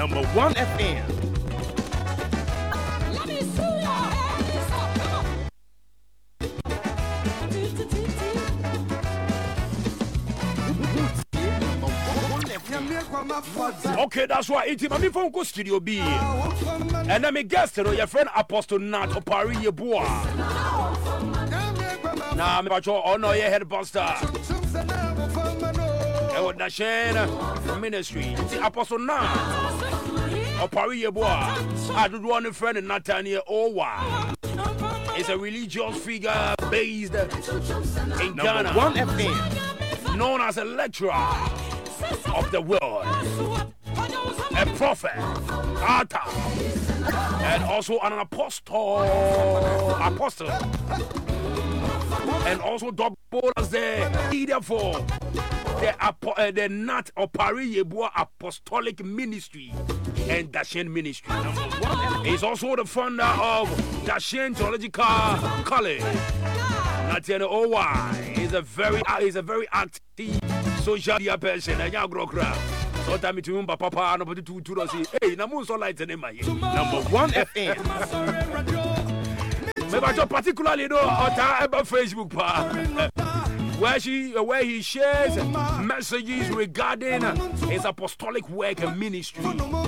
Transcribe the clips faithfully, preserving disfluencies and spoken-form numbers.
Number one F M. Let me see your hands up. Come on. Okay, that's why it's my phone go studio B. And I'm a guest, you know, your friend Apostle Nat Opari Yeboah. Now, I'm about your honor, your headbuster. And what Dashen ministry, the Apostle Nat Opari Yeboah. I do one friend in Nathaniel Owa. It's a religious figure based in Ghana. Number one F M. Known as a lecturer of the world, a prophet, author, and also an apostle, apostle, and also double as the leader for the uh, the Nat Opari Yeboah Apostolic Ministry and Dashen Ministry. He's also the founder of Dashen Theological College. Nathaniel Owa is a very uh, is a very active social media person. And you grow crap. So time to him, Papa, no, but two two say, hey, na moon so light in my number one F M. Maybe particularly though on Facebook page, where she where he shares messages regarding his apostolic work and ministry.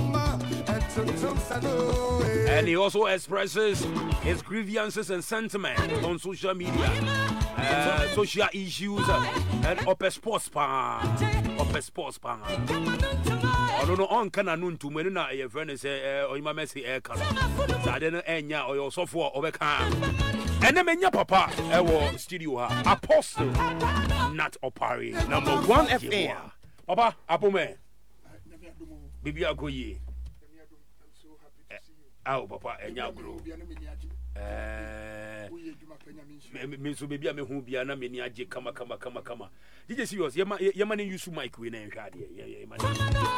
And he also expresses his grievances and sentiments on social media, uh, social issues, and upper sports pa, upper sports pa. I don't know on can I to when your friend say or my messy air color. So I didn't end ya or your software over can. And then your papa, our studio, Apostle Nat Opari, number one F M. Papa, Apple man, baby, I'll go ye. Oh, Papa, and ya grow. Eh, me so baby, I'm who be an amenia, come, come, come, come. Did you see yours? Your money used to my queen and shady. Yeah, yeah, man.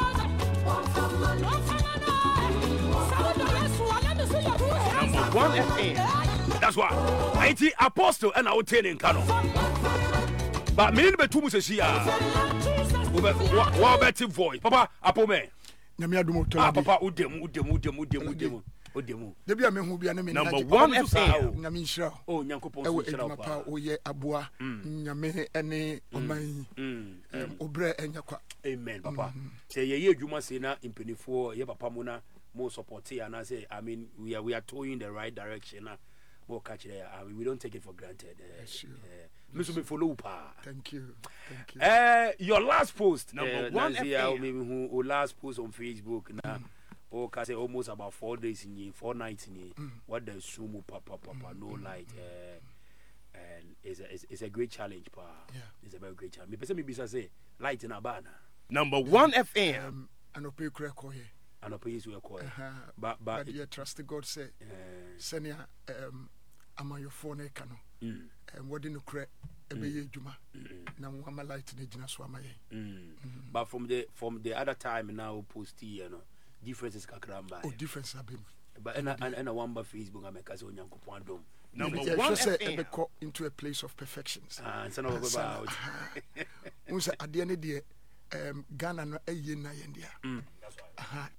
Number one F M. That's why I T Apostle and I will tell in Kano. But me in the two months here. What better voice, Papa? Apple man. Ah, Papa, udem, udem, udem, udem, udem. Number one F M. Oh, Nyankopon Papa, Oye Abua, Nyame, Ene, Omai, Obre, Enyakwa. Amen, Papa. Say, ye, you must say now in penny four, ye, Papa Mona, more support here, and I say, I mean, we are we are towing in the right direction. More catch there. We don't take it for granted. Mister Follow pa. Thank you. Thank you. Uh, your last post, number uh, one F M. Maybe who last post on Facebook now. Oh, can say almost about four days in ye, four nights in ye. Mm. What the sumo papa papa mm. no light, uh, and it's a it's, it's a great challenge, pa. Yeah, it's a very great challenge. Me person me bisa say light in a banner. Number one F M. I no pay kure koye. I no pay you kure. But but yeah, trust God say. Senia um, I'm on your phone ekano. And what didn't kure ebe juma. Na mwama light ne jina swama ye. But from the from the other time now post you know. Differences kakramba. Oh, difference abim. But and and and one by Facebook I make as Onyankopon dom. Number one F M into a place of perfections. Ah, and son of about. Unsa adiane de um Ghana no eye na yendia. That's right. Aha.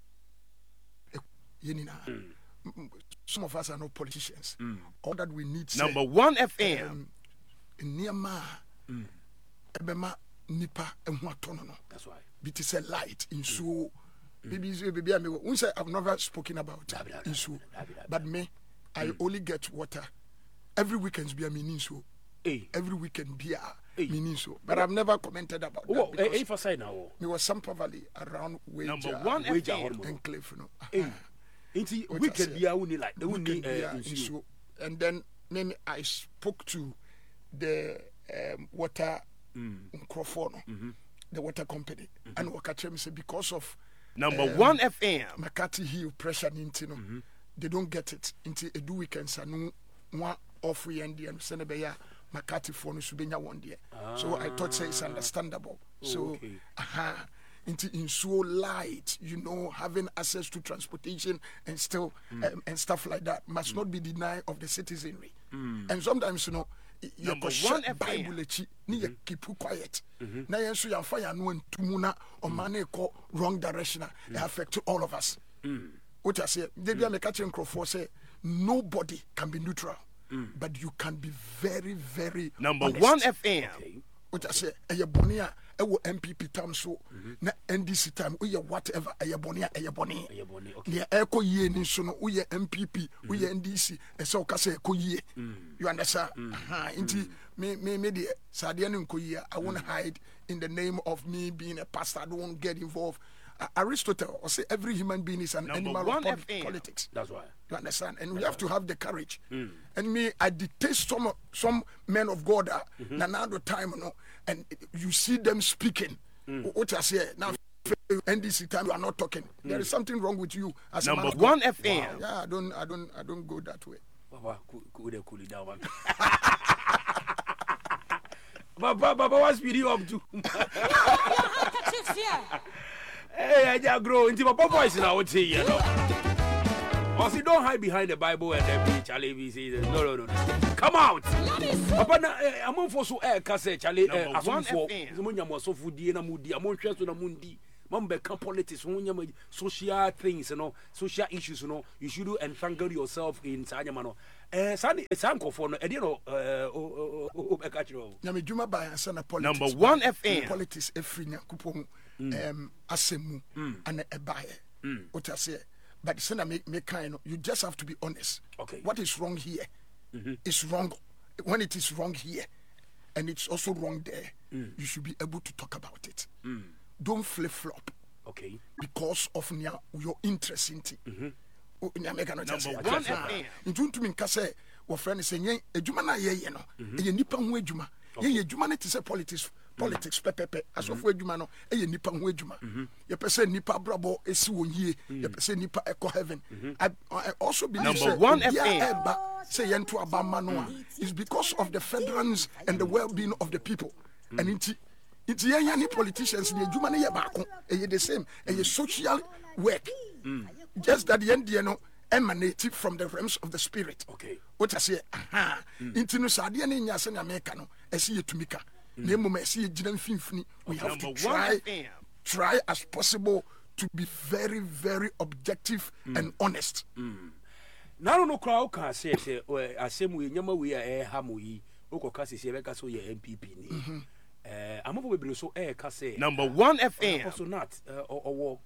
Yenina. Some of us are not politicians. Mm. All that we need. Number one F M. Niama. Ebema nipa enhu atono no. That's right. Bit is a light in so. Baby, baby, I mean, I've never spoken about issue, but me, I mm. only get water every weekend. Be a meaning so, hey. Every weekend be a meaning so, but I've never commented about oh, that. Hey, for say now, me was Sampa Valley around Wager, number one Wager and Cliff, no. Hey, into weekend be a only like the only issue, and then then I spoke to the um, water mm. Crawford, mm-hmm. the water company, mm-hmm. and Wakachem said because of. Number um, one F M. McCarthy Hill pressure into no. Mm-hmm. They don't get it into a do weekends and one off we end and send a McCarthy for no subenya one day. So I thought say it's understandable. Oh, so okay. uh-huh, into in so light, you know, having access to transportation and still mm. um, and stuff like that must mm. not be denied of the citizenry. Mm. And sometimes you know Number yɛkɔhyɛ one F M. Bible akyi ne yɛ keep quiet. Na yɛn nso yɛmfa yɛn ano ntumu na ɔman no kɔ wrong direction a it affect all of us. What I say, they be a catching for say nobody can be neutral, but you can be very, very Number honest. one F M. Okay. What I say, a bonia, a M P P time so, na N D C time, we whatever, a bonia, a boni, Ɛyɛ bɔne, okay. near echo ye ni so no, we M P P, we N D C, and so kase ko ye. You understand? Aha, inti me me me the Sadian ko ye. I won't hide in the name of me being a pastor. I don't want to get involved. Uh, Aristotle or say every human being is an Number animal one of pol- F M. politics. That's why. You understand? And we have to have the courage. And me, I detest some some men of God that mm-hmm. another time, you know, and you see them speaking. What I say now, N D C time you are not talking. There is something wrong with you as Number a man of one God. F M. Wow. Yeah, I don't, I don't, I don't go that way. Baba, cool, cool, cool it down, man. Baba, Baba, what's video up to? Hey, I just grow into my voice now. I would say, you know. I say, don't hide behind the Bible and then be Charlie. Say, no, no, no, no. Come out. Papa, I'm on for so air cassette, Charlie. I'm on for the money. I'm also for the Namudi. I'm on chest on a mundi. Mambe can politics, social things, you know, social issues, you know. You should entangle yourself in Sanyamano. Eh, Sani, it's uncle for no, I don't know, uh, oh, oh, oh, catch you. Nyame dwuma ba yansa na politics. Number one F M. Politics every Nyankopon um asemu and ebaye. What I say, but say na me me kind of, you just have to be honest. Okay. What is wrong here? It's wrong when it is wrong here, and it's also wrong there. You should be able to talk about it. Don't flip flop. Okay. Because of nya, your interest in it. Number one F M. Into me kase wo friend say yen adwuma na ye ye no e nipa ho adwuma ye ye adwuma na te say politics politics pepepe asofo adwuma no e ye nipa ho adwuma ye pese nipa brabo esi won hie ye pese nipa echo heaven. I, I also believe Number say one F M. eba say yento abama no is because of the federals and the well-being of the people. And inti inti yen any politicians ni adwuma na ye baako e ye the same e ye social work. Just that the end, you know, emanated from the realms of the spirit. Okay. What I say, aha, into no sadia ni nyasa na meka no, esi ye tumika. Nemo me esi ye jidan finfini. We have to Number one try, F M. try as possible to be very, very objective and honest. Now no crowd can say say asem we nyama we e ha mo yi okoka se se be ka so ye M P P ni. Eh amofo bebre so e ka say Number one F M. also not or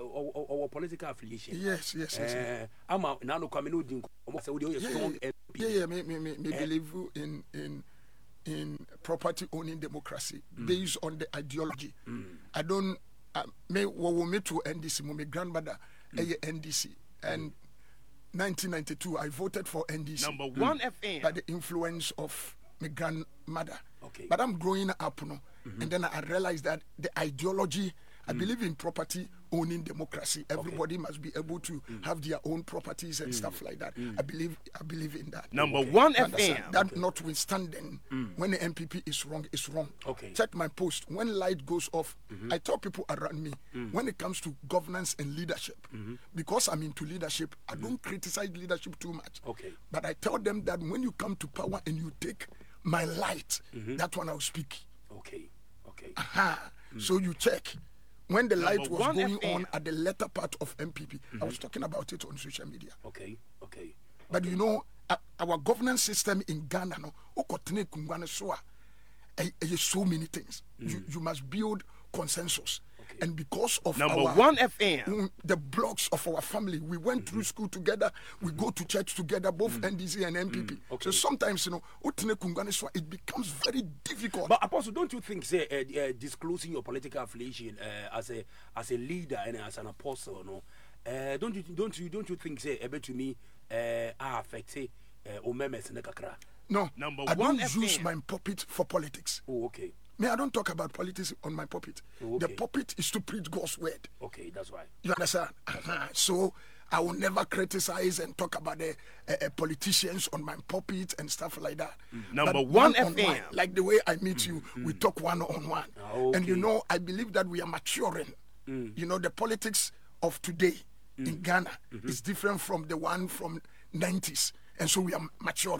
or political affiliation. Yes, yes, yes. Eh ama now no come no din ko say we strong M P. Yeah, yeah, me, me, me, me believe in in in property owning democracy based on the ideology. I don't. Uh, me wo me to N D C. My grandmother, mm. N D C, and nineteen ninety-two I voted for N D C. Number one F M. By the influence of my grandmother. Okay. But I'm growing up, no, mm-hmm. and then I realized that the ideology. I mm. believe in property owning democracy. Everybody okay. must be able to mm. have their own properties and mm. stuff like that. Mm. I believe I believe in that. Number okay. one F M. That okay. notwithstanding, mm. when the M P P is wrong, it's wrong. Okay. Check my post. When light goes off, mm-hmm. I tell people around me, mm. when it comes to governance and leadership, mm-hmm. because I'm into leadership, I mm-hmm. don't criticize leadership too much. Okay. But I tell them that when you come to power and you take my light, mm-hmm. that one I'll speak. Okay. Okay. Aha. Mm. So you check. When the light Number was one going F M. on at the latter part of M P P, mm-hmm. I was talking about it on social media. Okay, okay. But okay. you know, uh, our governance system in Ghana, no, okotene kungwane soa, eh, eh, so many things. Mm. You, you must build consensus. Okay. And because of Number our one F M. mm, the blocks of our family, we went mm-hmm. through school together, we mm-hmm. go to church together, both mm-hmm. N D C and M P P. Mm-hmm. Okay. So sometimes, you know, otene kungwane soa, it becomes very difficult. But Apostle, don't you think, say, uh, uh, disclosing your political affiliation uh, as a as a leader and as an apostle, no? Uh, don't you don't you don't you think, say, able to me, uh, affect say, uh, omemes nekakra? No, Number I one don't F use M. my pulpit for politics. Oh, okay. Me, I don't talk about politics on my pulpit. Oh, okay. The pulpit is to preach God's word. Okay, that's right. You understand? Uh-huh. So I will never criticize and talk about the uh, uh, politicians on my pulpit and stuff like that. Mm. Number But one on F M. one, like the way I meet Mm. you, Mm. we talk one on one. Okay. And you know, I believe that we are maturing. Mm. You know, the politics of today in Ghana Mm-hmm. is different from the one from nineties, and so we are maturing.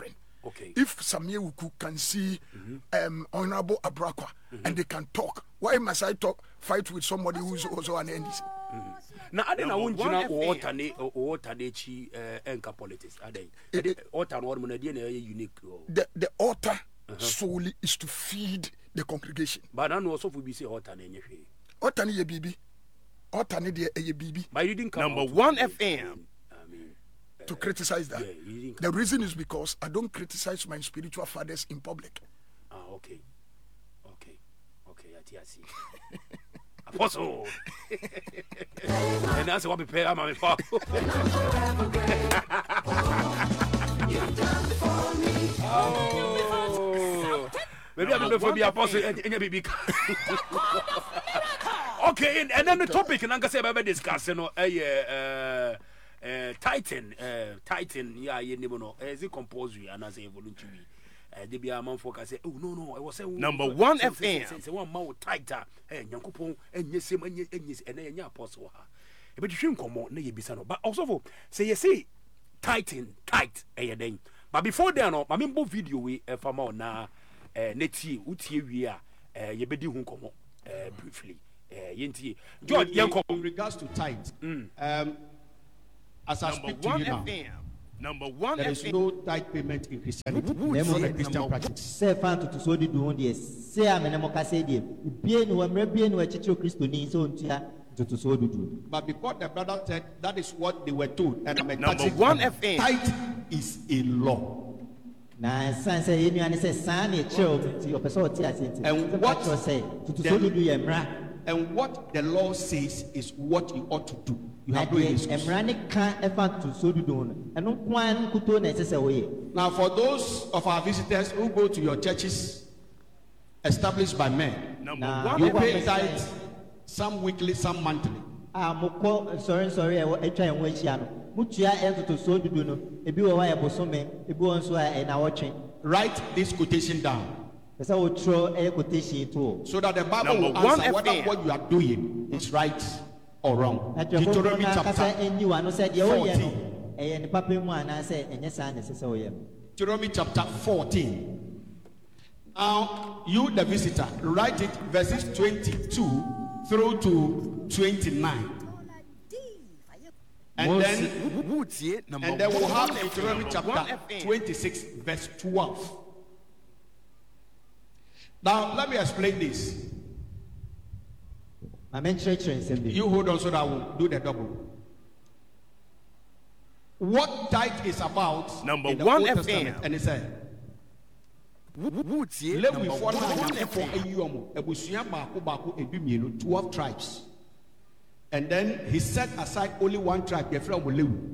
Okay. If Samuel Wuku can see mm-hmm. um, Honorable Abrakwa mm-hmm. and they can talk, why must I talk fight with somebody who's also an N D C? Now, I don't know what water water chi enka politics. Are they? Water or unique. The the altar solely is to feed the congregation. But I know also we say water in your Water ni bibi. Water ni de ye bibi. But you didn't come number one F M. I mean, to criticize that. Yeah, the reason is because I don't criticize my spiritual fathers in public. Ah, okay, okay, okay. I see. Apostle. And that's what we pay our money for. Oh, maybe I'm going to be apostle and you be. Okay, and, and then the topic, and I'm going to say about discuss, you know, uh, uh, Titan, uh, Titan, yeah, you never know, as a composer and as a voluntary. They be a man for say, oh no no, I was saying number one F M. Say one more tighter, and Yankupon, and yes, and yes, and then apostle. But you shouldn't come on, nay, be son. But also for say, you say, tighten, tight, a day. But before then, I mean, both video we a farmer now, Netty, Uti, we are, ye be doing come on, briefly. Yenti, George, Yanko, in regards to tight, um, as I speak to you now. Number one, there is no tithe payment in Christianity. It's not a Christian practice. Say, fan to so did do this. Say, I'm an Amokasedi. Bien, who am Rabian, who are Chicho Christo needs on to so do. But because the brother said that is what they were told, and I'm a number one F M. Tithe is a law. Now, son say, you and says, son, a child, your person, and what you say to so do you, and what the law says is what you ought to do. You have to do it. Now, for those of our visitors who go to your churches established by men, number one, you pay tithe some weekly, some monthly. Sorry, sorry, I try and wait. Write this quotation down. So that the Bible number will answer whether what you are doing is right or wrong. Deuteronomy chapter fourteen. Deuteronomy chapter fourteen. Now, you, the visitor, write it verses twenty-two through to twenty-nine. And then, and then we'll have Deuteronomy chapter twenty-six, verse twelve. Now, let me explain this. You hold on so that I will do the double. What tithe is about, number in the one Old F Testament, M. and it said, twelve tribes. And then he set aside only one tribe, the friend of Lewi.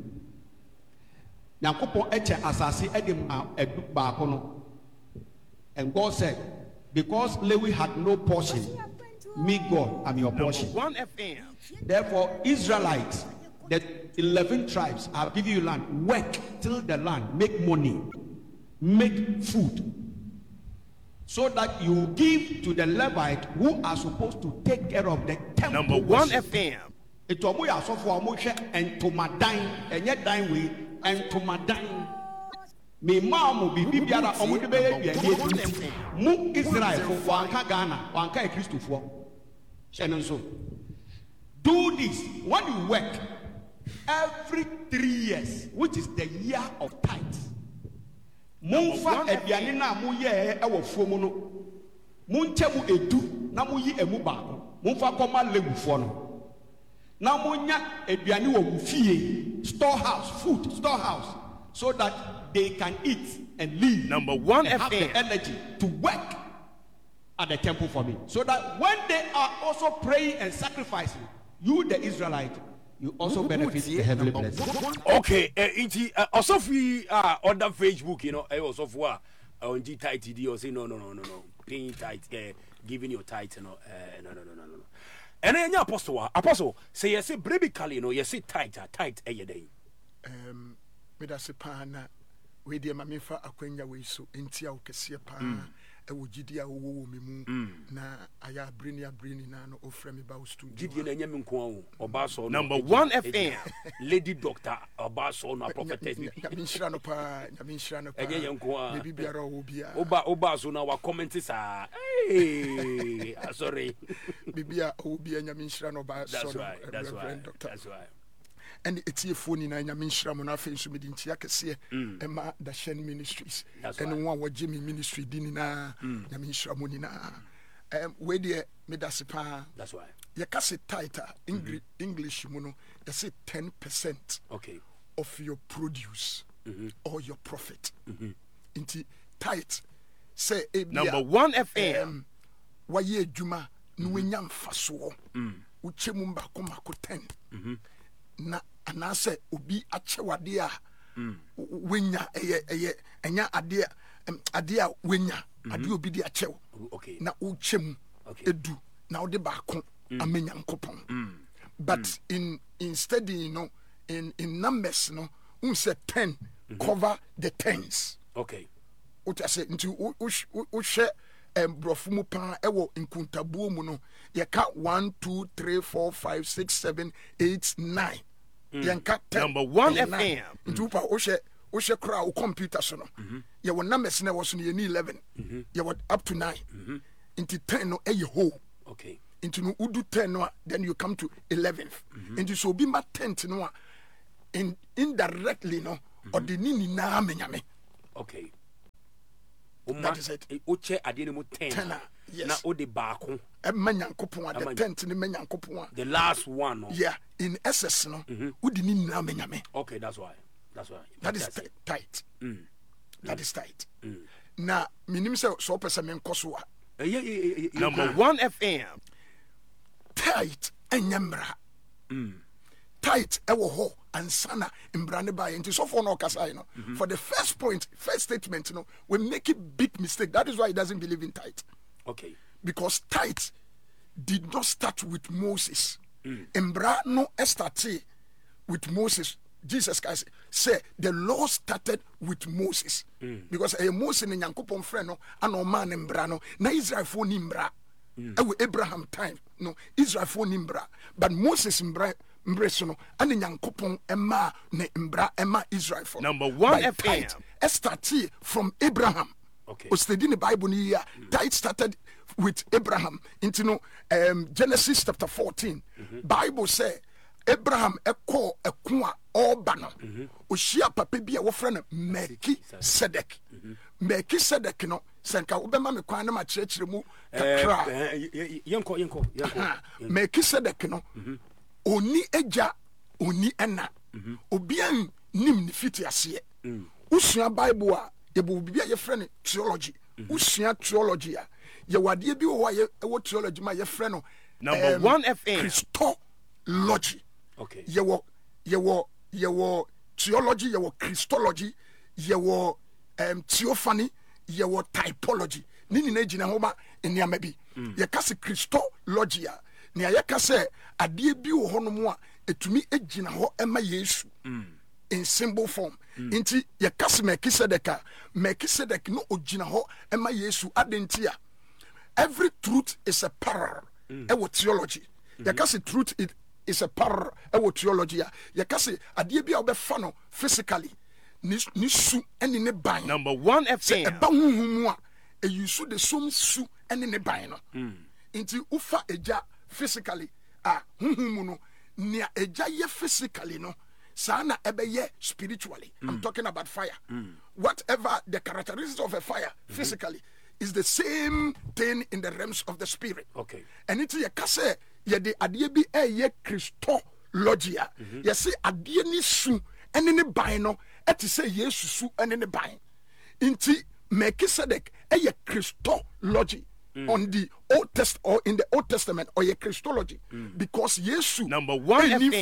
And God said, because Lewi had no portion, me God am your portion. one F M. Therefore, Israelites, the eleven tribes, have given you land. Work till the land, make money, make food, so that you give to the Levite who are supposed to take care of the temple. Number one F M. It was more so for Moshe and to Madine, and yet dine we and to Madine. Me mamu bibi biara omude be ye mu Israel for wanka Ghana wanka Christopher shenen so do this when you work every three years, which is the year of tithes. Munfa aduane na mu ye e wo fuo mu no munche mu edu na mu yi emu baako munfa koma lewufo no na munya aduane wo fie storehouse food storehouse so that they can eat and live. Number one, and have the energy to work at the temple for me. So that when they are also praying and sacrificing, you, the Israelite, you also benefit the heavenly blessing. Okay, uh, also we are on the Facebook, you know, I also for on G tithe T D or say no, no, no, no, no, paying tithe, uh, giving your tithe, you know, uh, no, no, no, no, no. And then your apostle, apostle, say yes, biblically, you know, you say tithe, tithe, a day. Um, with us, pana. We dear Mamifa Aquenia we so intia Cassia pa ɛwɔ gidi a wo wo me mu na aya brini brini na no ofrɛ me ba wo studio gidi na nyame nko awo oba so Number one F M. Lady Doctor oba so no prophetess bi nyame nhyira no pa nyame nhyira no pa ɛnyɛ yɛn nko a bibi biara wo bia oba oba so na wa comment sa hey sorry bibi a wo bia nyame nhyira no ba so that's right that's right doctor that's right and etiefo ni na nyame nhyira mo na afei nso medi ntia kɛse ɛma the Shen Ministries and one wa Jimmy Ministry di ni na nyame nhyira mo ni na um we de medase pa that's right you can say tighter English English mu no you say ten percent okay of your produce mm-hmm. or your profit mm-hmm. into tight say Number one F M. um, wa ye adwuma no wenya mfaso wo chemu mbako mako ten na anase obi achewade a wenya eye eye enya ade ade a wenya ade obi di achew okay na wo chemu edu na wo de baako amenya nkopon but in in study you know in in numbers no un say ten cover the tens okay what I say into wo share um brofu mu pa ewo nkuntabuo mu no ye ka one two three four five six seven eight nine yen ka ten Number one F M. into pa wo share wo share kra wo computer so no ye wo numbers na wo so ye ni eleven ye wo up to nine into ten no e ye whole okay into no udu ten no then you come to eleventh into so bi ma tenth no in indirectly no or the ni na menyame okay that is it o che ade ne mu ten yes. na o de baako e manyankopon the tenth ni manyankopon the last one no yeah in essence no udi ni na menyame okay that's why that's why that is t- tight mm. that mm. is tight mm. na minim se so person men koso a uh, yeah, yeah, yeah, yeah. Number one F M. tight enyamra mm. tight ewo ho ansana imbrane ba into so for no kasa you know mm-hmm. for the first point first statement you know we make a big mistake. That is why he doesn't believe in tight okay because tight did not start with Moses mm. imbra no started with Moses. Jesus Christ say the law started with Moses mm. because a Moses in Yankopon friend no and man imbra no na Israel for nimbra mm. ewe Abraham time no Israel for nimbra but Moses imbra Mbresono and Yankopon Emma ne Mbra Emma Israel for Number one F M. Started from Abraham. Okay. O study in the Bible here. That started with Abraham. Into no um, Genesis chapter fourteen. Mm-hmm. Bible say Abraham eko ekwa obano. O shia papa bi a wo frɛ no Melchizedek. Melchizedek no senka obema me kwan na ma kyerɛkyerɛ mu kakra. Yenko yenko yenko. Melchizedek no oni eja oni ena mm-hmm. obian nim ni fiti ase mm. usua bible a ye bo bibia ye frɛ no theology mm-hmm. usua theology a ye wade bi wo ye wo theology ma ye frɛ no Number um, one F M. Christology okay ye wo ye wo ye wo theology ye wo Christology ye wo um, theophany ye wo typology ni ni na gina ho ba eniama bi mm. ye ka se Christology a ne ayeka sɛ adeɛ bi wɔ hɔ no mu a etumi egyina hɔ ɛma Yesu in symbol form mm. nti yɛka sɛ Melchizedek a Melchizedek no ogyina hɔ ɛma Yesu adenti a every truth is a parallel ɛwɔ mm. theology mm-hmm. yɛka sɛ truth it is a parallel ɛwɔ theology a yɛka sɛ adeɛ bi a wɔbɛfa no physically ni ni su ɛne ne ban Number one F M. sɛ ɛba huhu mu a eyi su de som su ɛne ne ban no mm. nti ufa egya physically ah huhumu no nia eja ye physically no saa na ebe ye spiritually mm. I'm talking about fire mm. whatever the characteristics of a fire mm-hmm. physically is the same thing in the realms of the spirit okay and it ye kase ye de ade bi e ye Christology mm-hmm. ye say ade ni su ene ne ban no eti say Yesu su ene ne ban inti Melchizedek e ye Christology Mm. on the Old Test or in the Old Testament or your Christology mm. because Yesu number one F M.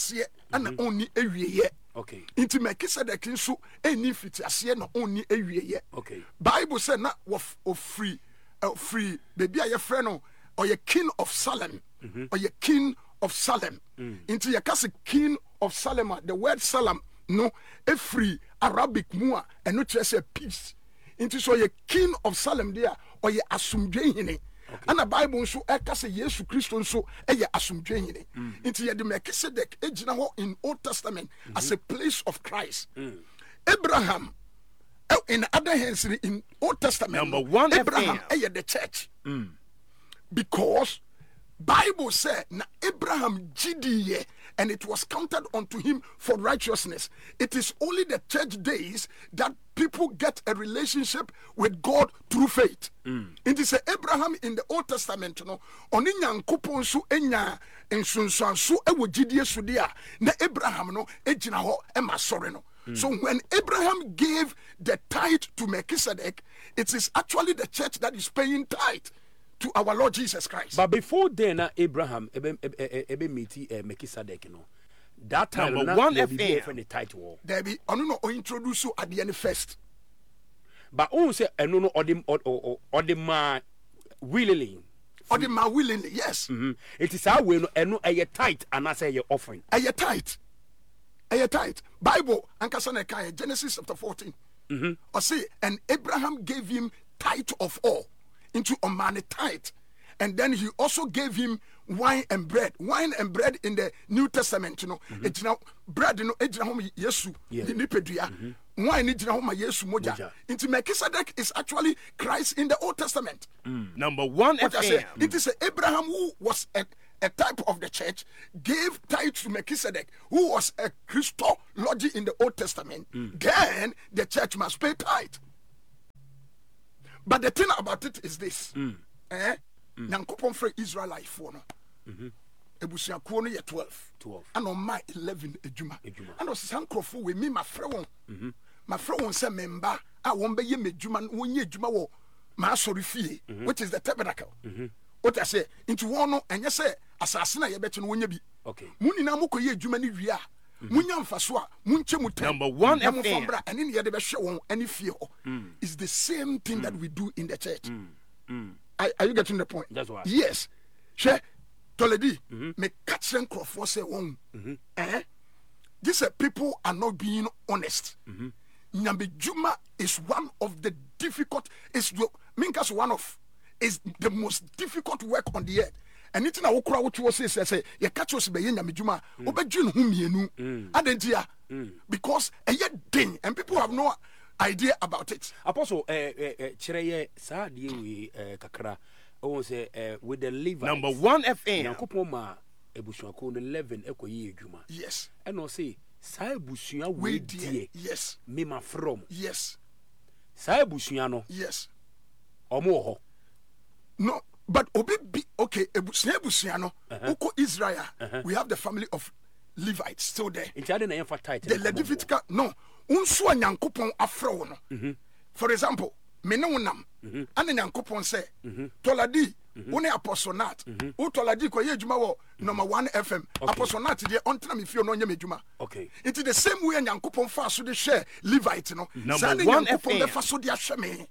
and only a year. Okay. Into Melchizedek so any fitiasie no only a year. Okay. Bible said na of of free uh, free baby your friend or your king of Salem mm-hmm. or your king of Salem mm. into your casa king of Salem the word Salem no a free Arabic mua and not just a peace into so your king of Salem there ɔyɛ asomdwe hene ana bible nso ɛka sɛ yesu kristo nso ɛyɛ asomdwe hene nti yɛde melchizedek ɛgyina hɔ in old testament mm-hmm. as a place of Christ. mm. Abraham in other hands in old testament number one Abraham ɛyɛ the church mm. because Bible said na Abraham gdiye and it was counted unto him for righteousness. It is only the church days that people get a relationship with God through faith. Mm. It is Abraham in the Old Testament, you know, oni nyankopon so enya ensunsuan so ewo gidie so dia na Abraham no ejina ho e ma sore no. Mm. So when Abraham gave the tithe to Melchizedek, it is actually the church that is paying tithe to our Lord Jesus Christ. But before then, uh, Abraham ebe ebe ebe meeti uh, Melchizedek, you know, that time number na, one F F A the title. There be ono no introduce you at the end first. But on say eno no odim or or the ma willingly. Or the ma willingly, yes. Mm-hmm. It is our way no eno a tithe and I say your offering. A tithe. A tithe. Bible ankasa na Genesis chapter fourteen. Mm-hmm. Or say and Abraham gave him tithe of all. Into a man tithe, and then he also gave him wine and bread. Wine and bread in the New Testament, you know, mm-hmm. it's now bread, you know, it's now Yesu, the Nipedia, wine, it's now my Yesu Moja. Into Melchizedek is actually Christ in the Old Testament. Mm. Number one, what I say, it is Abraham who was a, a type of the church, gave tithe to Melchizedek, who was a Christology in the Old Testament. Mm. Then the church must pay tithe. But the thing about it is this. Mm. Eh? Nyankopon mm. for Israelite for no. Mhm. Ebusuakuo no ye twelve. twelve. And on my eleven ejuma. And on sankrofo we me ma frɛ won. Mhm. Ma frɛ won se memba a won be ye medjuma won ye ejuma wo ma asori fie, which is the tabernacle. Mhm. What I say into one no enye se asase na ye beti no wonya bi. Okay. Muni na moko ye ejuma ni wie a. Munya mfaso a munche mutem. Number one F M. And in the other any fear is the same thing mm. that we do in the church. Mm. Mm. Are, are you getting the point? That's why. Yes. She Toledi me catch and for say one. Eh? These people are not being honest. Mm-hmm. Nyambe Juma is one of the difficult. Is the Minkas one of is the most difficult work on the earth. And it's now what you say, say, you catch us by Yamijuma, Obejun whom you know, Adentia, because a yet ding, and people have no idea about it. Apostle, Chireye, Sa, Dewi, Kakra, oh, say, with the liver. Number one F A. Nakopoma, Ebushako, eleven, Eko Ye Juma. Yes. And no say, Sa Bushia, we dear. Yes. Mima from. Yes. Sa Bushiano. Yes. Omoho. No. But obi be okay, Ebusiano, Oko Israel, uh-huh. we have the family of Levites still there. The Levitical, no, unso nyankopon afro no. For example, me no nam, and nyankopon say, Toladi, one aposonat, o Toladi ko ye juma wo number one F M. Aposonat de ontra me fio no nya medjuma. Okay. It is the same way nyankopon fa so de share Levite no. Number one F M. Fa so de ahwe me.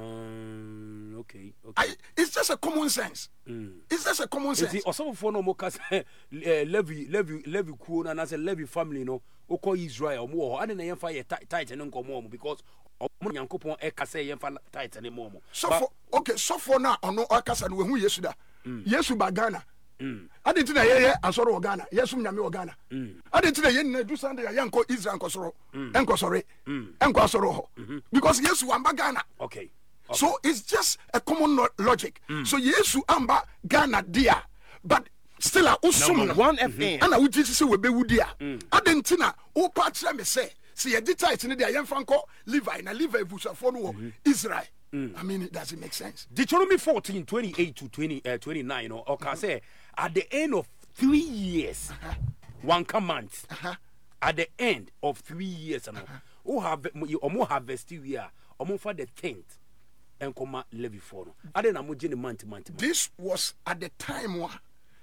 Um, okay, okay. I, it's just a common sense. Mm. It's just a common sense. Also, for no more, Levy, Levy, Levy, Kuon, and as a Levy family, no, Oko Israel, more. I didn't fire tight and uncle because Yankopon Ekase and tight anymore. So for okay, so for now, on no Akas and who yesuda, Yesu Bagana. I didn't know yeah, I saw Ghana. Yes, Yami Ghana. I didn't know do Sunday a young Israel Kosoro, and Kosore, and Kosoro, because yes, Wamba Ghana. Okay. Okay. So it's just a common no- logic. Mm. So Yesu amba Ghana dia, but still a usum one F A. And I would just say we be wudia. Adentina o patra me say see a detail in the young Franco Levi na Levi busa for no Israel. Mm. I mean, it doesn't make sense. Deuteronomy fourteen, twenty-eight to twenty, uh, twenty-nine, you know, okay, mm-hmm. say at the end of three years, uh-huh. one command. Uh-huh. At the end of three years, you know, who have you more harvest here, or more for the tenth. And come levy for I didn't know the month month. This was at the time when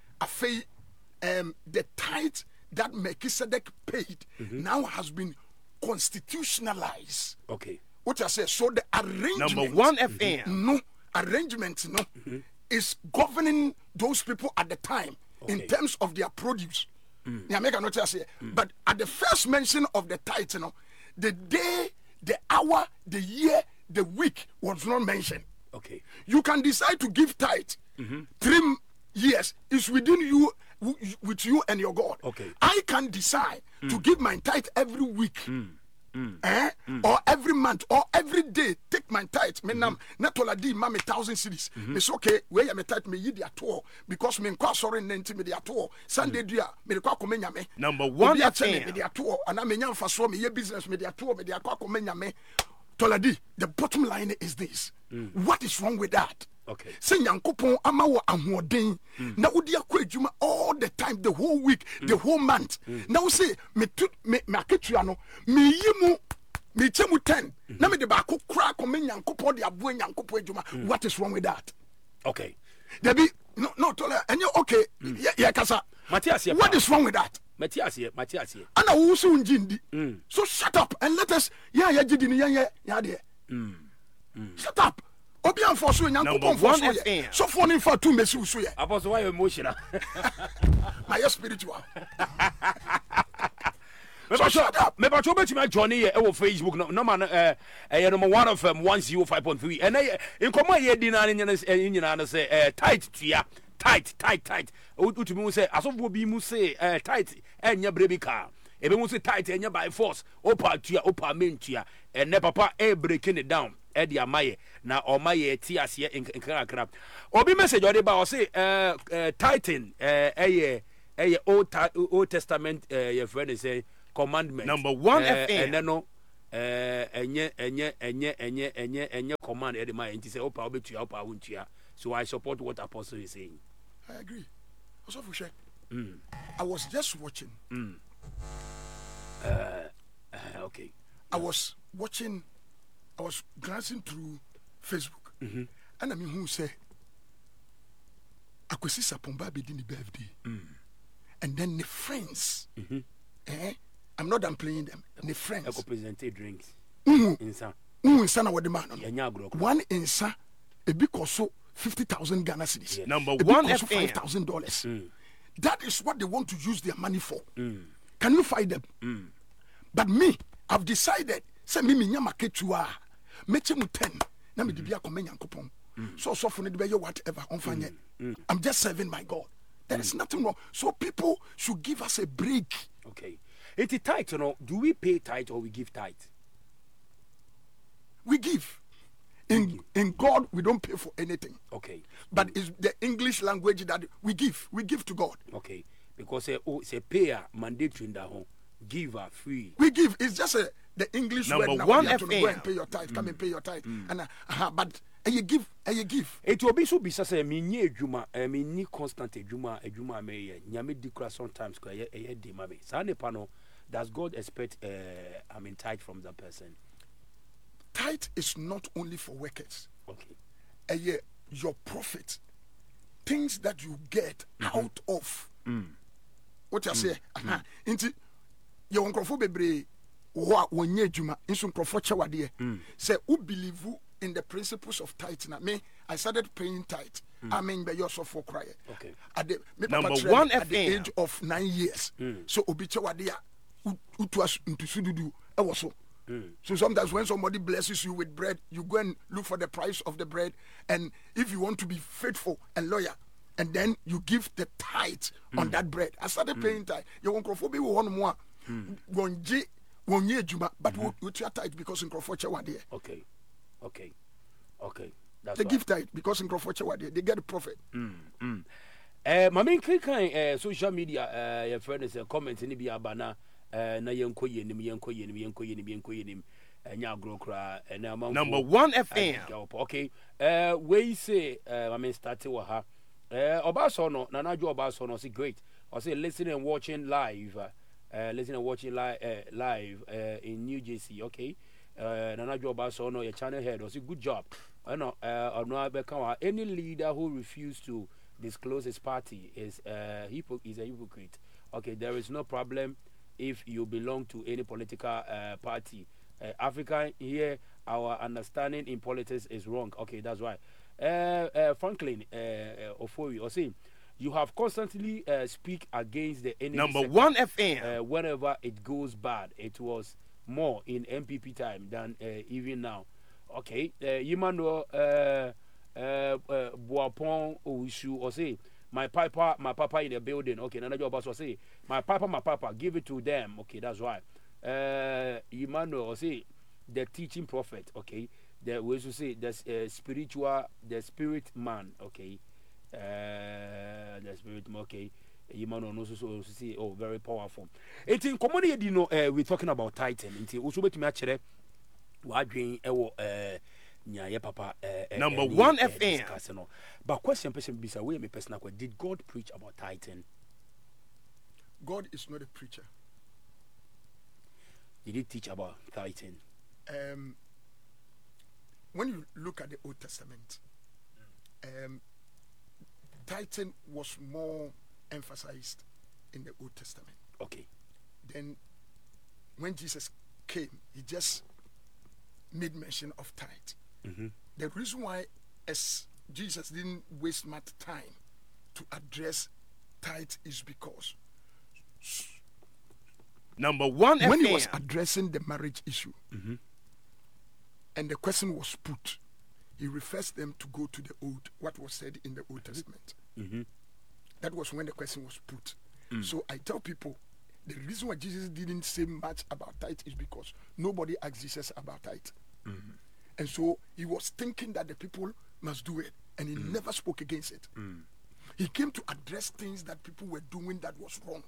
um the tithe that Melchizedek paid mm-hmm. now has been constitutionalized. Okay. What I say, so the arrangement number one F A mm-hmm. no arrangement no mm-hmm. is governing those people at the time okay. in terms of their produce. Mm. Yeah, make a note say, mm. But at the first mention of the tithe, you know, the day, the hour, the year, the week was not mentioned. Okay. You can decide to give tithe mm-hmm. three years. It's within you, w- with you and your God. Okay. I can decide mm. to give my tithe every week. Mm. Mm. Eh? Mm. Or every month or every day take my tithe. Me nam na tola di ma me thousand cities. Me so okay where ya me tithe me yi di ato because me kwa sorry nenti me di ato Sunday dia me de kwa komenya me. Number one F M me di ato ana me nya mfaso me ye business me di ato me di kwa komenya me. Tola di the bottom line is this. Mm. What is wrong with that? Okay. Say Nyankopon ama wo ahoden na wodi akwa adwuma all the time the whole week mm. the whole month mm. now say me tu me maketua no me yimu me chemu ten mm. na me de ba ko kra ko me Nyankopon de abo Nyankopon adwuma. What is wrong with that? Okay. There be no no tola and you okay mm. yeah, yeah kasa Matthias here. What is wrong with that? Matthias here, Matthias here. Ana wo so njindi mm. so shut up and let us yeah yeah gidi ni yeah yeah yeah there mm. mm. shut up. Obi anforso Nyankopon for so ye so for ni fa tu mesi so ye apostle why emotional my spiritual so shut up me ba to bet me johnny e wo Facebook no no man eh eh number one of um, one oh five point three and eh in come ye di na nyina nyina na say eh tight tua tight tight tight utumi mu say asofo bi mu say eh tight enya brebika ebe mu say tight enya by force opa tua opa mentua ene papa e breaking it down Eddie Amaye na Omaye T S in Krakra. Obi message or ba say uh uh Titan uh eh eh Old Old Testament uh your friend say commandment. Number one uh, F M. And then no uh enye enye enye enye enye enye command Eddie Amaye nti say opa obetu ya opa wuntua. So I support what apostle is saying. I agree. Also for sure. Mm. I was just watching. Mm. Uh, uh okay. I was watching I was glancing through Facebook, mm-hmm. and I mean, who say, I could see Sapomba be the birthday, mm. and then the friends, mm-hmm. eh? I'm not done playing them. The friends, I could present drinks. Mm-hmm. Insa, mm-hmm. Insa, what the man? One insa, a big also fifty thousand Ghana cedis. Yes. Number one, also five thousand dollars. Mm. That is what they want to use their money for. Mm. Can you find them? Mm. But me, I've decided. Say me me nyama ketua. Meche mu ten na me dibia ko Nyankopon so so for no be whatever on fanye I'm just serving my God. There is nothing wrong, so people should give us a break. Okay, it is tight, you know. Do we pay tithe or we give tithe? We give in in God. We don't pay for anything. Okay, but it's the English language that we give we give to God. Okay, because uh, oh, it's a payer mandatory in that home, give are free. We give. It's just a the English number word now. one You have to F M. go and pay your tithe. Mm. Come and pay your tithe. Mm. And uh, uh, but uh, you give, uh, you give. It will be so be say me nye adwuma, eh me ni constant adwuma, adwuma me ye. Nyame di kra sometimes ko ye ye di ma me. Sa ne pa no, does God expect uh, I mean tithe from that person? Tithe is not only for workers. Okay. Uh, yeah, your profit, things that you get mm-hmm. out of. Mm. What you say? Mm. Uh-huh. Into your uncrofo bebre. What when you juma in some crofo say who believe in the principles of tithe na me I started paying tithe. Mm. I mean by yourself for cry. Okay. At the number one at the age of nine years. Mm. So obiche wadia utu into sududu e was so. So sometimes when somebody blesses you with bread, you go and look for the price of the bread, and if you want to be faithful and loyal, and then you give the tithe mm. on that bread. I started mm. paying tithe. You want crofo one more. One G one year juma, but mm-hmm. we we tithe because in Crawfordshire one day. Okay, okay, okay. That's they right. give tithe because in Crawfordshire one day they get the profit. Mm, mm. Uh, my main click on uh, social media. Uh, your friend is a comment in the abana. Uh, na yenko yenim yenko yenim yenko yenim yenko yenim. Nya grow cry. Number one F M. Okay. Uh, we say. Uh, I mean, started with her. Uh, Obasono, Nanajo Obasono, say great. I say listening and watching live. Uh, Uh, listening and watching live uh, live uh, in New Jersey, okay. Uh, Nanajo Obasono, your channel head, was a good job. I know. Uh, any leader who refused to disclose his party is uh, hypo- is a hypocrite. Okay, there is no problem if you belong to any political uh, party. Uh, Africa here, our understanding in politics is wrong. Okay, that's right. Uh, uh, Franklin uh, uh, Ofori, or saying. You have constantly uh, speak against the enemy. Number sector, one F M. Uh, whenever it goes bad, it was more in M P P time than uh, even now. Okay, uh, Emmanuel uh, uh, uh, Boapon Owusu or say my papa, my papa in the building. Okay, another job also say my papa, my papa, give it to them. Okay, that's right. Uh, Emmanuel or say the teaching prophet. Okay, the we also say the uh, spiritual, the spirit man. Okay, uh, the spirit. Okay. Emmanuel also so say oh very powerful. It's in community you know uh, we're talking about Titan. It's also bet me actually wadwen ewo uh nyaye papa uh, number uh, one uh, F M. No. But question person bisa we me personal question, did God preach about Titan? God is not a preacher. Did he teach about Titan? Um, when you look at the Old Testament, um, Titan was more emphasized in the Old Testament. Okay. Then when Jesus came, he just made mention of tithe. Mm-hmm. The reason why as Jesus didn't waste much time to address tithe is because Number one when F M. he was addressing the marriage issue, Mm-hmm. and the question was put, he refers them to go to the old, what was said in the Old Testament. Mm-hmm. That was when the question was put. Mm. So I tell people, the reason why Jesus didn't say much about tithe is because nobody asked Jesus about tithe. Mm-hmm. And so he was thinking that the people must do it, and he Mm. never spoke against it. Mm. He came to address things that people were doing that was wrong.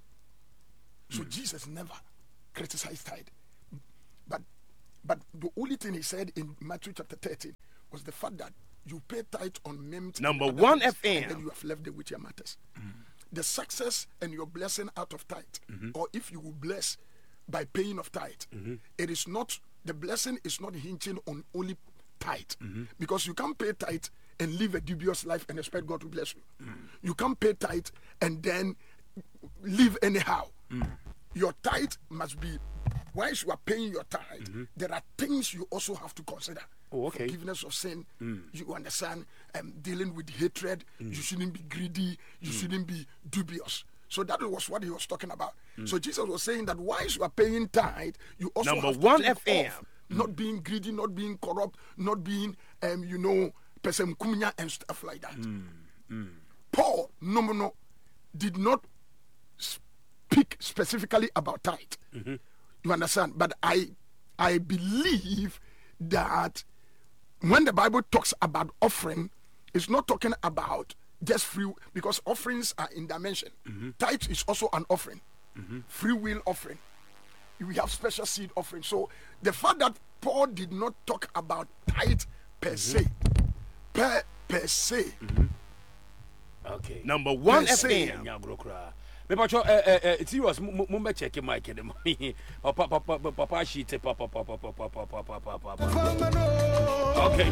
So Jesus never criticized tithe. But but the only thing he said in Matthew chapter thirteen was the fact that you pay tithe on mint. Number and other one things, F M. And then you have left the weightier matters. The success and your blessing out of tithe, or if you will bless by paying of tithe, it is not, the blessing is not hinging on only tithe. Because you can't pay tithe and live a dubious life and expect God to bless you. You can't pay tithe and then live anyhow. Your tithe must be, once you are paying your tithe, there are things you also have to consider. Oh, okay. Forgiveness of sin, you understand, um, dealing with hatred, you shouldn't be greedy, you shouldn't be dubious. So that was what he was talking about. So Jesus was saying that once you are paying tithe, you also Number have to one think F M. of not being greedy, not being corrupt, not being, um, you know, pesemkumnya and stuff like that. Paul, no, no, no, did not speak specifically about tithe. You understand? But I, I believe that when the Bible talks about offering, it's not talking about just free, because offerings are in dimension. Tithe is also an offering, free will offering. We have special seed offering. So the fact that Paul did not talk about tithe per se, per per se. Okay. Number one Yes, F sir. M. Yeah, bro, cry. Me pacho eh eh eh serious mo mo check mic dem. Papa papa papa shit papa papa papa papa papa papa. Okay.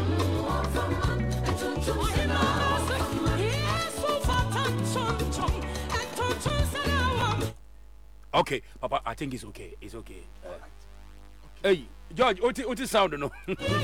Okay, papa, I think it's okay. It's okay. Uh, hey, George, what what is sound no?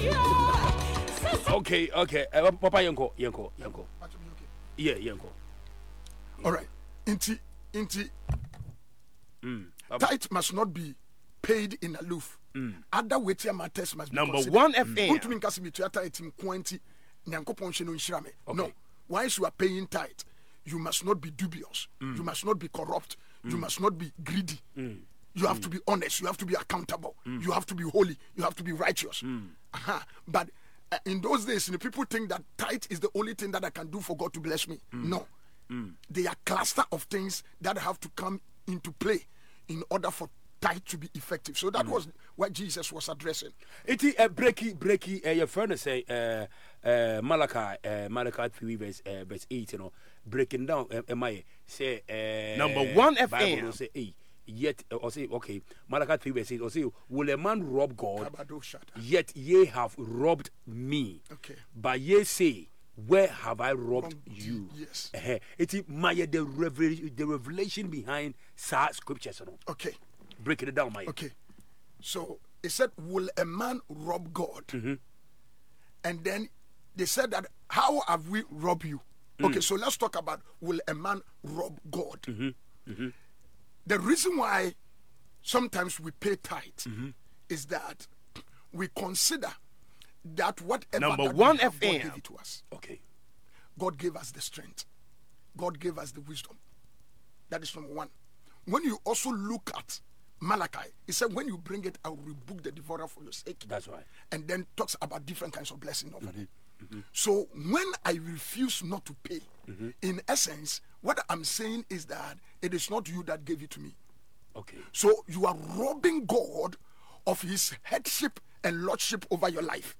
Okay, okay. Uh, papa yanko, yanko, yanko. Yeah, yanko. All right. Inti, inti, Mm. tithe must not be paid in aloof. Other weightier matters must be Number considered. one F M. Untumi nkasi mi tuya tithe in twenty. Nyankopon hye no nhyira me. No. Okay. Once you are paying tithe, you must not be dubious. You must not be corrupt. You must not be greedy. You have to be honest. You have to be accountable. You have to be holy. You have to be righteous. Uh-huh. But uh, in those days, you know, people think that tithe is the only thing that I can do for God to bless me. No. They are cluster of things that have to come into play in order for tithe to be effective. So that was what Jesus was addressing. Iti uh, breaky breaky uh, your friend say uh, uh, Malachi uh, Malachi three verse uh, verse eight, you know, breaking down uh, am I say uh, Number one F M. Bible will say hey, yet uh, or say okay Malachi three verse eight or say will a man rob God, Kabadoshata. yet ye have robbed me. Okay. But ye say, where have I robbed Wrong you? deed, yes. Uh, it is my the revelation the revelation behind sa scriptures, you know. Okay. Breaking it down, my Okay. So it said, will a man rob God? And then they said that, how have we robbed you? Okay, so let's talk about, will a man rob God? The reason why sometimes we pay tithe is that we consider that whatever Number that one we have, F God M. gave it to us. Okay. God gave us the strength. God gave us the wisdom. That is number one. When you also look at Malachi, he said, when you bring it, I will rebuke the devourer for your sake. That's right. And then talks about different kinds of blessing over Mm-hmm. it. So when I refuse not to pay, Mm-hmm. in essence, what I'm saying is that it is not you that gave it to me. Okay. So you are robbing God of his headship and lordship over your life.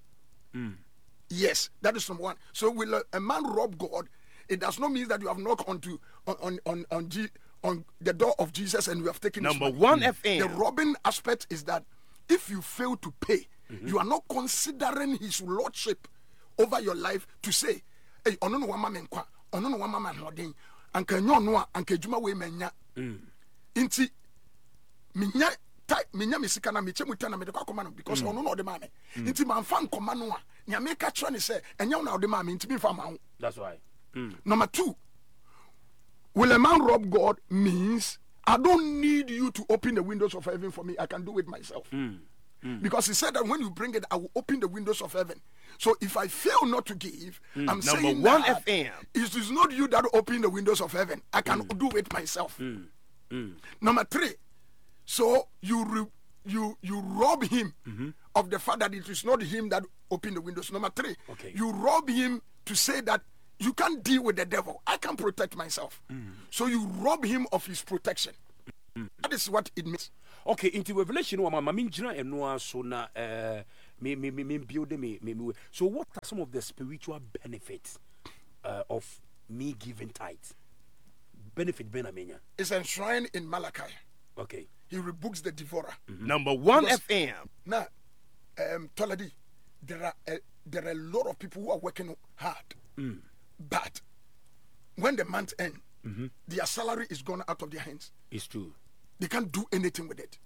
Yes, that is number one. So will a, a man rob God? It does not mean that you have knocked onto on on on on, G, on the door of Jesus and you have taken his Number money. one F M. The robbing aspect is that if you fail to pay, you are not considering his lordship over your life to say, "Hey, ono no wama menkwa, ono no wama man hoden, anka nyo no a anka adwuma we manya." Inti minya tai minya misika na meche muta na me de kwa koma no because ono no de ma me. Inti manfa nkoma no a nya me ka kire ne se enya na de ma me inti mi fa ma ho. That's right. Number two, will a man rob God means I don't need you to open the windows of heaven for me. I can do it myself. Because he said that when you bring it, I will open the windows of heaven. So if I fail not to give, I'm Number saying one that F M. it is not you that open the windows of heaven. I can do it myself. Number three, so you re, you you rob him of the fact that it is not him that opened the windows. Number three, Okay. you rob him to say that you can't deal with the devil. I can protect myself. So you rob him of his protection. That is what it means. Okay, into revelation wa mama minjina eno so na eh me me me build me me me. So what are some of the spiritual benefits uh, of me giving tithes? Benefit benamenya. It's enshrined in Malachi. Okay. He rebukes the devourer. Number one Because- F M. Now, um, Toladi, there are a, there are a lot of people who are working hard, but when the month ends, their salary is gone out of their hands. It's true. They can't do anything with it.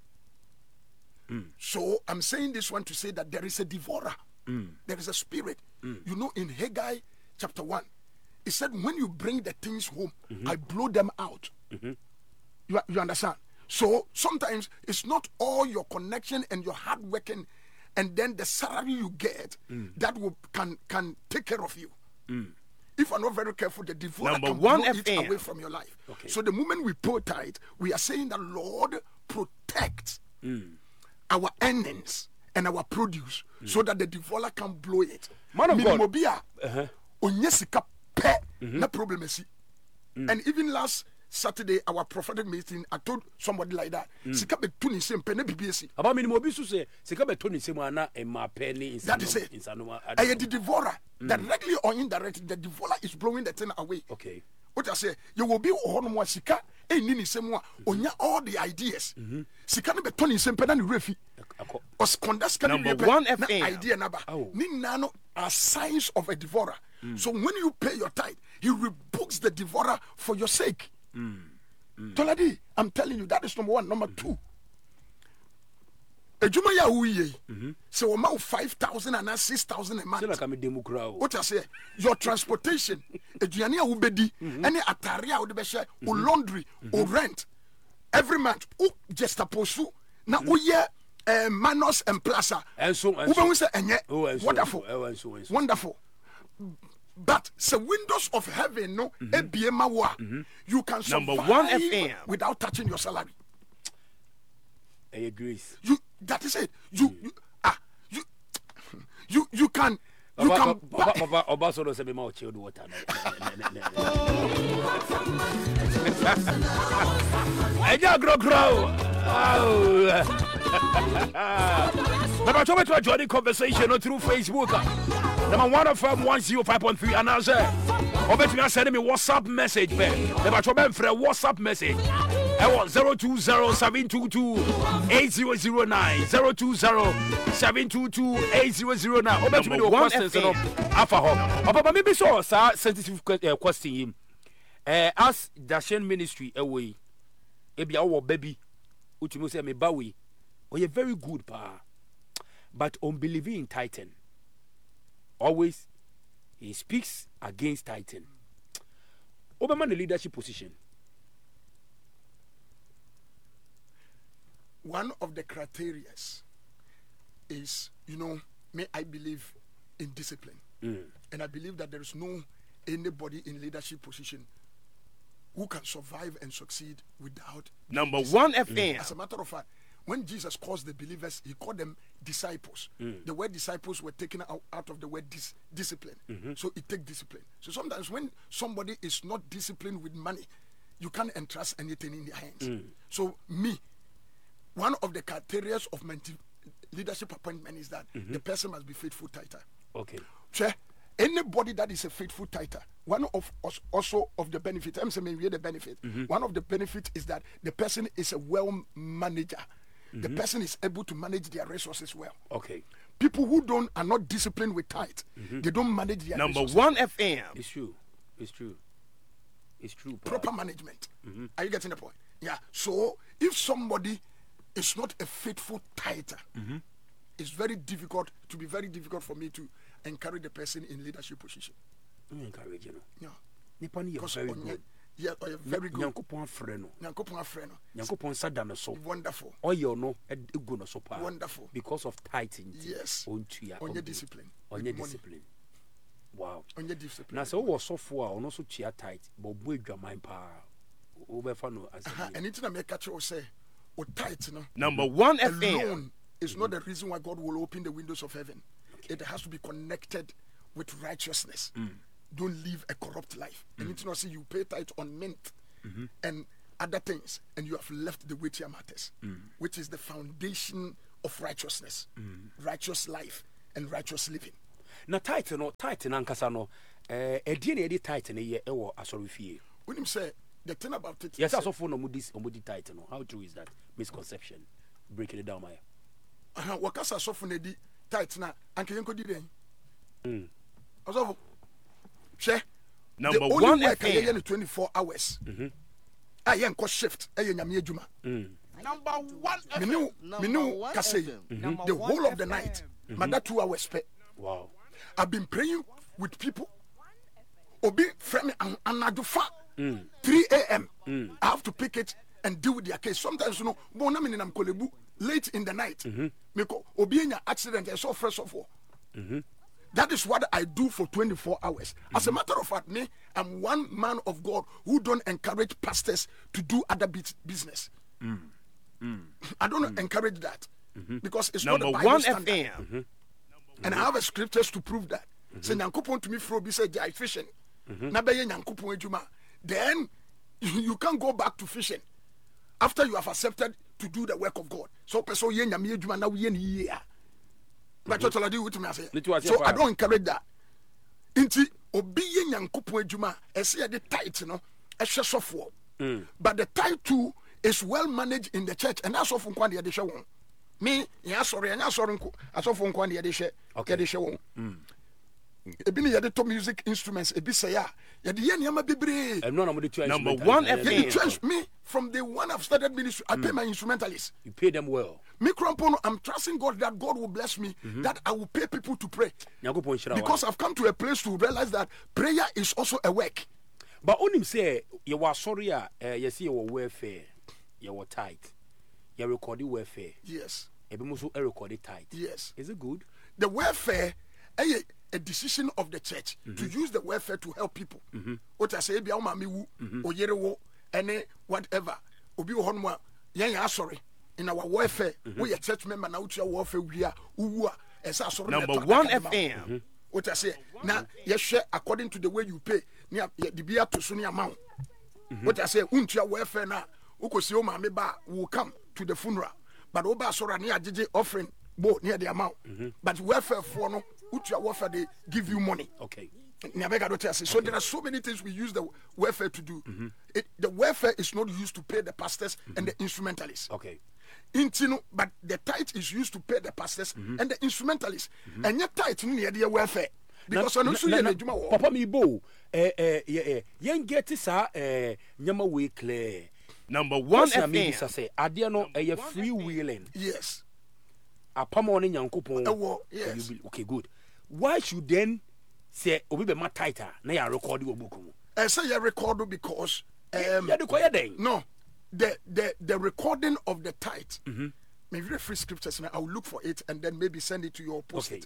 So I'm saying this one to say that there is a devourer, there is a spirit. You know, in Haggai chapter one, it said, "When you bring the things home, I blow them out." You, you understand? So sometimes it's not all your connection and your hard working, and then the salary you get that will can can take care of you. If you're not very careful, the devourer Number can one blow F it M. away from your life. Okay. So the moment we pay tithe, we are saying that Lord protect our earnings and our produce so that the devourer can blow it. Man of God. Minimobia, onye sika pe, na problem esi. And even last Saturday, our prophetic meeting, I told somebody like that, sika be tuni se mpe ne bibi esi. About minimum obi so say sika beto ni semu ana e ma penny insano. That is it. Insano. And the devourer, directly or indirectly, the devourer is blowing the thing away. Okay. What I say, you will be on one sika, a nini semua, onya all the ideas. Sika ne beto ni se mpe na ni refi. Ako. Os condas can Number be one na F M. idea naba. Oh. Ni nano are signs of a devourer. So when you pay your tithe, he rebukes the devourer for your sake. Toladi, I'm telling you, that is number one. Number two, ejuma ya uye. So amount five thousand and six thousand a month. Say like I'm a democrat. What I say, your transportation, eduane a ubedi, any atari a udebeshe, o laundry, o rent, every month, o just aposu, na uye uh, Manos and Plaza. And so and Ube so. we say enye, Oh, and so, wonderful, and so, and so, and so. wonderful. But the windows of heaven, no, ebiema wa, you can survive Number one F M. without touching your salary. I grace. You, that is it. You, you ah, you, you, you can, you Papa, can. Papa, buy- Papa, Papa, so say me ma chilled water. Eja grow grow. Number two, to join the conversation on through Facebook. Number one of them one zero five point three and I say, over to me send me WhatsApp message. Number two, me for a WhatsApp message. I want zero two zero seven two two eight zero zero nine zero two zero seven two two eight zero zero nine. Over to me the Number one questions. F M. Alpha home. Papa, maybe so, sir, sensitive que- uh, question him. Uh, as Dashen ministry away, ebi our baby, which you say me bawi, oh you very good pa, but unbelieving in Titan. Always, he speaks against Titan. Obama the leadership position. One of the criteria is, you know, may I believe in discipline. Mm. And I believe that there is no anybody in leadership position who can survive and succeed without Number discipline. one F M. As a matter of fact, when Jesus calls the believers, he called them disciples. Mm. The word disciples were taken out, out of the word dis- discipline. Mm-hmm. So it takes discipline. So sometimes when somebody is not disciplined with money, you can't entrust anything in their hands. Mm. So me, one of the criteria of my leadership appointment is that Mm-hmm. the person must be faithful tither. Okay. Sure. Anybody that is a faithful tither, one of us also of the benefit, I'm saying the benefit. Mm-hmm. One of the benefit is that the person is a well manager. The person is able to manage their resources well. Okay. People who don't are not disciplined with tithe, they don't manage their Number resources. one F M. It's true. It's true. It's true. pa. Proper management. Are you getting the point? Yeah. So if somebody is not a faithful tither, it's very difficult to be very difficult for me to encourage the person in leadership position. I'm encouraging you. Yeah. Nipa ni Because very on good. yeah, oh, you're very good. Nyankopɔn afrɛ no. Nyankopɔn afrɛ no. Nyankopɔn nsa da no so. Wonderful. Ɔyɛ no egu no so pa. Wonderful. Because of tithing. Yes. Ontua. On your discipline. On with your money. discipline. Wow. On your discipline. Na sɛ wowɔ sɔfo a ɔno nso tua tithe, but ɔbɔ adwaman paa. Wobɛfa no as Uh-huh. a Anything I make catch you say, or tithe, no. Number one F M. Alone is not the reason why God will open the windows of heaven. It has to be connected with righteousness. Don't live a corrupt life. Anything I see, you pay tithe on mint and other things, and you have left the weightier matters, which is the foundation of righteousness, righteous life, and righteous living. na tithe no tithe no ankasa no eh ɛdeɛ na yɛde tithe no yɛ ɛwɔ asɔre fie. When him say the thing about it, Yes, say, asɔfo no ɔmo di ɔmo di tithe no. How true is that? Misconception. Breaking it down, Maya. uh, wakasa sɔfo na di tithe na anke yenko di den. Mm. Ɔsɔfo, hwɛ. Number the only one work F a yɛyɛ M. no twenty-four hours. A yɛnkɔ shift ɛyɛ nyame adwuma. Mm. Number one Me ne me ne wo kasa yi, the whole of the night, mada two hours pɛ. Wow. I've been praying with people. Obi frame an anadwo fa three a.m. I have to pick it and deal with their case. Sometimes you know, bona me nam kolebu late in the night. Meko obi enya accident I saw fresh of war. That is what I do for twenty-four hours. As a matter of fact, me, I'm one man of God who don't encourage pastors to do other bus- business. I don't encourage that because it's Number not the Bible one F standard. M. And I have a scriptures to prove that. Say nyankopon to me fro be say jai fishing. Na be ye nyankopon adwuma. Then you, you can't go back to fishing after you have accepted to do the work of God. So person ye nyame adwuma na we ye ni ye a. But what I do with me I say. Me too, I say So fire. I don't encourage that. Inti obi ye nyankopon adwuma e say the tithe no e hwe sofo. But the tithe too is well managed in the church and that's often kwande de hwe won. Me ya sorry anya sorry nko asofo nko ande de hwe Okay. de hwe won. Ebi ni yɛde to music instruments ebi sɛ ya yɛde yɛ nneɛma bebree. ɛno na mo de two Number instrumental one na F M. yɛde- Yɛde trans me from the one I've started ministry. I pay my instrumentalists. You pay them well. Me krampo, I'm trusting God that God will bless me. That I will pay people to pray Nyankopɔn hyira wo. because I've come to a place to realize that prayer is also a work. But onim sɛ yɛwɔ asɔre a eh, yɛsi yɛwɔ welfare, yɛwɔ tithe, yɛ record welfare, Yes, ebi mo nso record tithe. yes. Is it good? The welfare, a, a decision of the church to use the welfare to help people. What I say, be our mami wu, or yere wo, any whatever. Obi honwa, yan sorry. In our welfare, we a church member now to your welfare we are uwa as a sorry. Number one F M. What I say, now yes, share according to the way you pay. Near the beer to sunny amount. What I say, untia welfare now. Uko si o mami ba will come to the funeral. But oba sorry near J J offering bo near the amount. But welfare for no, utia welfare they give you money. Okay. So there are so many things we use the welfare to do. It, the welfare is not used to pay the pastors and the instrumentalists. Okay. Intino, but the tithe is used to pay the pastors and the instrumentalists. And your tithe near the welfare. Because I know so na, you na, know Papa mi bo eh eh yeah eh yen get sa eh nyama we clear. Number one One F me M. bisa say ade no eh free willing. Yes. Apamo ne nyankopon. Ewo, yes. Okay, good. Why should then say obi be ma tighter na ya record wo book mu? I say you record because um Ya de koye den. no the the the recording of the tithe. Maybe the free scriptures now I will look for it and then maybe send it to you or post Okay. it.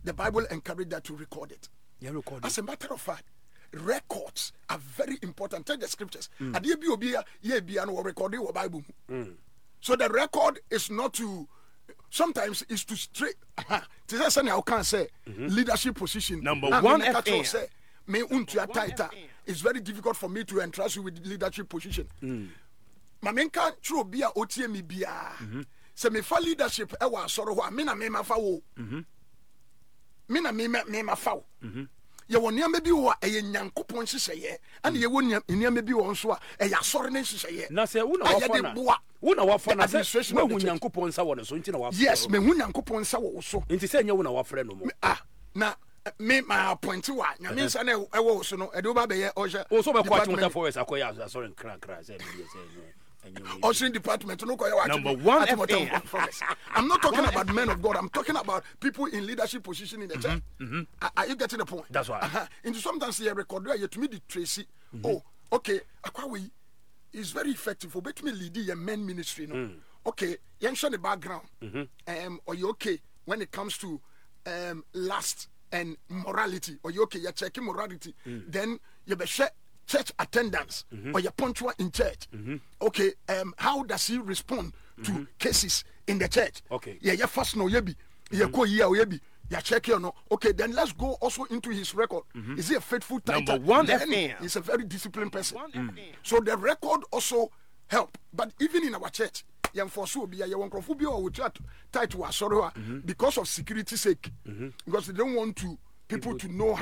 the Bible encouraged that to record it. Yeah, record As it. a matter of fact, records are very important. Take the scriptures. Ade bi obi ye bia no record in Bible. So the record is not to, sometimes it's to straight. To say something I can say leadership position. Number Ah, one me make F a M. say, me untua tighter. It's very difficult for me to entrust you with leadership position. Ma me nka tro bi a otie me bia. Se me fa leadership e wa asoro ho a me na me ma fa wo. Me na me me ma fa wo. Ye won nneɛma bi wɔ a ɛyɛ Nyankopɔn hyehyɛeɛ ana yɛ wɔ nneɛma bi wɔ nso a ɛyɛ asɔre ne nhyehyɛeɛ. Na sɛ wo na A wafa yɛde na boa wo na wafa the na sɛ administration of wo the church. Nyankopɔn nsa wɔ ne so nti na wafa. Yes, me hu Nyankopɔn nsa wɔ wo so. Nti sɛ nyɛ wo na wafrɛ no mo. Ah, na me ma appoint wa nyame nsa na ɛwɔ wo so no ɛde wo ba bɛyɛ ɔhwɛ. O so be kwa department- chimota forest akoya asɔre nkra nkra sɛ bi sɛ nyɛ. Ushering department. No, Number one F M. I'm not talking about men of God. I'm talking about people in leadership position in the church. Are, are you getting the point? That's right. Uh-huh. And sometimes you record you to me the Tracy. Oh, okay. Akwawi is very effective for bet me lead your men ministry. No, okay. You show the background. Um, or you okay when it comes to um lust and morality? Or you okay? You're checking morality. Then you be share church attendance or you're punctual in church. Okay, um, how does he respond to cases in the church? Okay. Yeah, yeah, first no, yebi, yeah, ko yeah, yebi, yeah, check you no. Okay, then let's go also into his record. Is he a faithful tither? Number one Then F M. he's a very disciplined person. So the record also help. But even in our church, young for so be a young crofobia or chat tight to us because of security sake, because they don't want to people to know how